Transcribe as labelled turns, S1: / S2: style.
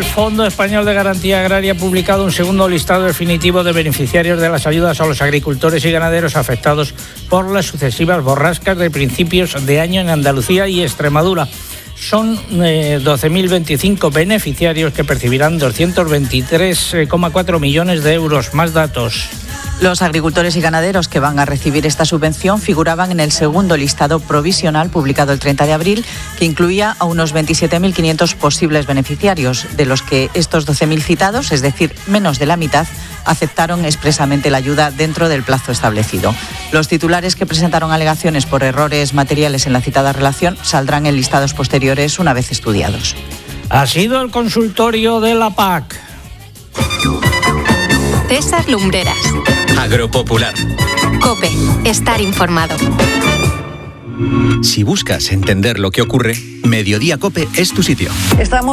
S1: Fondo Español de Garantía Agraria ha publicado un segundo listado definitivo de beneficiarios de las ayudas a los agricultores y ganaderos afectados por las sucesivas borrascas de principios de año en Andalucía y Extremadura. Son 12.025 beneficiarios que percibirán 223,4 millones de euros. Más datos.
S2: Los agricultores y ganaderos que van a recibir esta subvención figuraban en el segundo listado provisional publicado el 30 de abril, que incluía a unos 27.500 posibles beneficiarios, de los que estos 12.000 citados, es decir, menos de la mitad, aceptaron expresamente la ayuda dentro del plazo establecido. Los titulares que presentaron alegaciones por errores materiales en la citada relación saldrán en listados posteriores una vez estudiados.
S1: Ha sido el consultorio de la PAC.
S3: César Lumbreras.
S4: Agropopular.
S3: COPE. Estar informado.
S4: Si buscas entender lo que ocurre, Mediodía COPE es tu sitio.
S2: Estamos